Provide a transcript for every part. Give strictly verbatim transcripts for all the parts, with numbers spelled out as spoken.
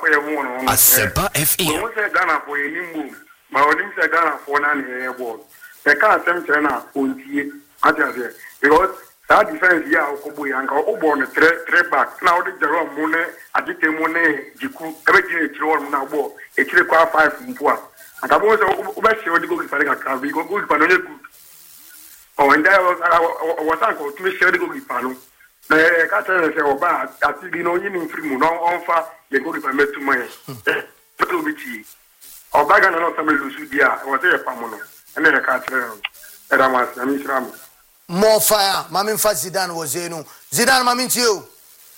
for your moon. Asempa F M. We say Ghana for any move. My own say Ghana for none airborne. They can't send China on T. Because that defense here, Okobo Yanka, Obo, the trade back. Now the Jerome Mone, Adite Mone, Jiku, everything is all now. It's required five from four. And I was over sure to go to Panaca. We go good, but only good. Oh, and there was I was uncle to me, share the good panel. The catcher say, oh, bad. I think you know, you mean free moon on far, you go to met to my little bit. Or bag and not somebody who's there. I was there, Pamono, and then a catcher. And I was, I mean, Ram. More fire. Mamin fa Zidane was you. Zidane, Mamin to you.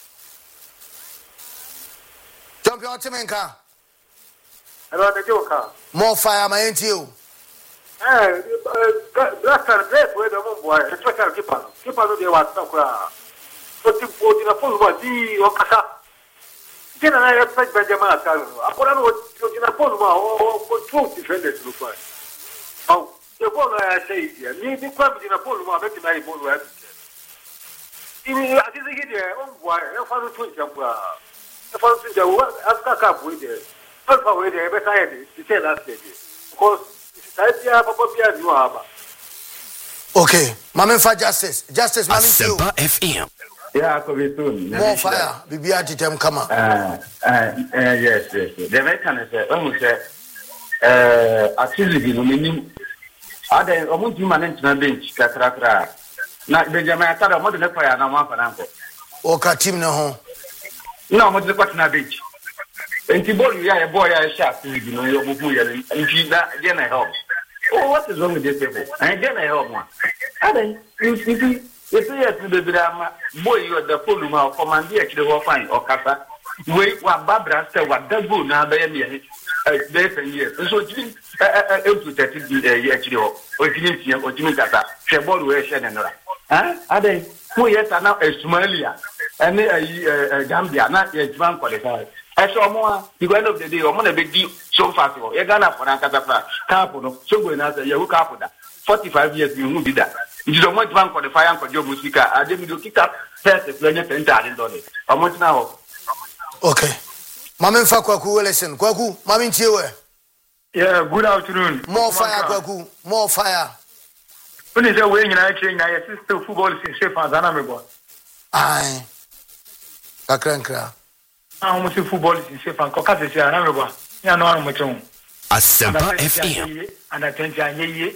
Champion Timenka. Hello, the Joker. More fire, my into you. Eh, last time, that's where the one boy, the special keeper. Keeper, they were so Forty forty na full body o kasa. Tena na respect Benjamin Asano. Agora no na full ma o control defenders no pai. Au, eu vou na sei dia. Ni de quando na full ma beti na ball wa. Ini ati zigi dia, o boy, eu faço tudo já para. Eu faço tudo já, as kaka boy dia. Só para ver dia, be sai dia, se sei lá dia. Because sai dia papa bia no aba. Okay, Mamin fa justice. Justice Mamin to you. Asempa F M. Yeah, Kovetun. More fire. Bibia Titem come on. Uh, uh, yes, yes. The American is a almost uh, actually, the meaning. Other almost human internet bench, Catrakra. Not Benjamin, I thought I wanted to fire and one for uncle. Oka team no home. No, what's the question bench? And Tibor, you are a boy, I shot to you know your movie and she that again I help. Oh, what is wrong with this people? And again I help one. I think you see. If you have to the drama, boy, you are the full of command here to the fine or Casa. Wait, what Barbara said, what does go now by a minute? Days and years. So, Jim, to thirty years or Jim or Jimmy Tata, Shabot, where Shannon. Huh? Are they? Who yet are now a Somalia and a Gambia, not yet drunk qualified. I saw more, the end of the day, or one a big deal so fast. You're gonna for Ancatapa, Capo, so going as a Yahoo Capoda. Forty-five years, you will be that. It is a much one for the fire and for your music. I didn't do kick up first, a planet and talent dollars. How much now? Okay. Mamin fa Kwaku, listen, Kwaku, Mamin Tiwe. Yeah, good afternoon. More fire, Kwaku, more fire. When is a way in I change, I assist to football in safe as an amiable. Aye. Kakrankra. I almost football in safe and Caucasus, an amiable. You know, I'm much on. Asempa F M. And attention, ye.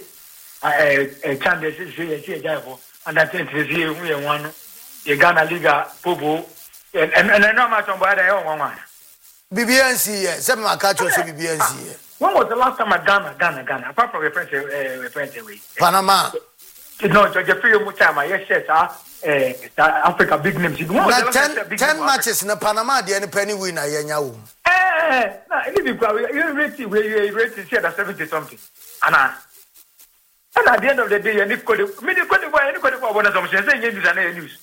A chance is a jail, and I think is here. We are one. You Ghana Liga, Pobo, and and I know much on by the own one. B B N C, seven Macacho, B B N C. When was the last time I Ghana, Ghana, Ghana, apart from reference away? Panama. No, Georgia Free Mutama, yes, yes, Africa big names. ten, ten matches in Panama, the any penny winner, Yanyao. Eh, you rate it where you rate it at seventy something. Anna. And at the end of the day, you could have made a good way, any good one of them saying you an news.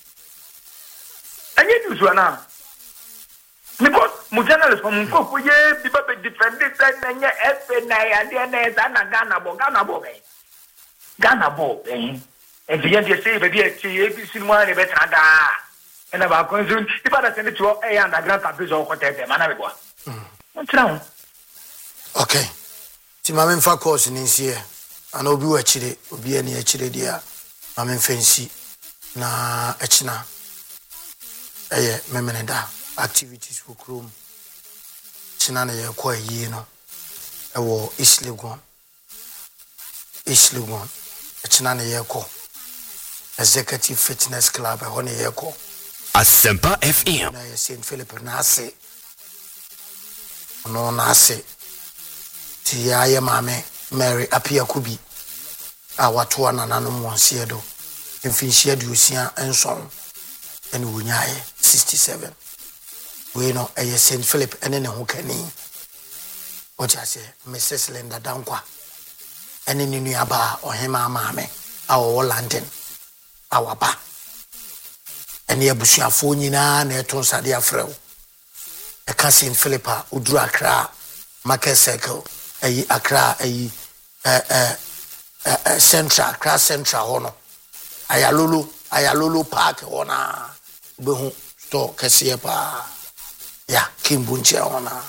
And you do so now. Because Mujana is from Kokuye, people defend this and yet F N I and the N S and a Ghana Bo, Ghana Bo, Ghana Bo, eh? And the end you say, baby, A B C one, a better and about concern, if I send it to A and a grand capital or contact them, and I go. What's wrong? Okay. Timamin fa course in here. And obi wa chire obi ani a chire dia mamen fancy na echina eye memeneda activities for chrome china na ye kwa yi no ewo East Legon East Legon echina na ye ko executive fitness club e ho na ye ko Asempa F M na ye Saint Philip na ase no na ase ti ya ye mame Mary Apia Kubi awatoa nananom wonse do mfinhia de osia enson ene wonyae sixty-seven we no eye Saint Philip ene ne ho kani o ja se Missus Linda Dankwa ene ne nuaba ohema amaame awo London awaba ene abusuafo nyina na eton sade afrew e ka Saint Philip a uduru Accra Market Circle ayi Accra ayi eh eh eh Central Class Central hono ayalolo ayalolo park hona behu store kese pa ya kimbunche hona